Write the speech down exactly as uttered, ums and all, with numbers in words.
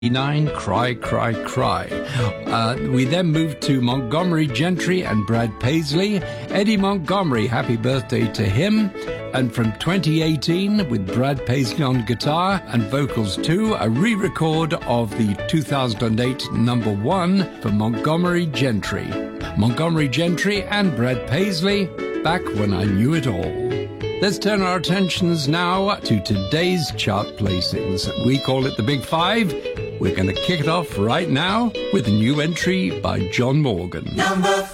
Nine, Cry, Cry, Cry. Uh, we then moved to Montgomery Gentry and Brad Paisley. Eddie Montgomery, happy birthday to him. And from twenty eighteen, with Brad Paisley on guitar and vocals too, a re-record of the two thousand eight number one for Montgomery Gentry. Montgomery Gentry and Brad Paisley, Back When I Knew It All. Let's turn our attentions now to today's chart placings. We call it the Big Five. We're going to kick it off right now with a new entry by John Morgan. Number